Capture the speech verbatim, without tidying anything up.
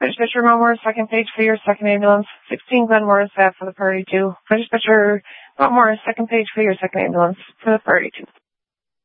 British Butcher, Mountmore, second page for your second ambulance. sixteen Glenmore is that for the party two. British Butcher, Mountmore, second page for your second ambulance for the party two.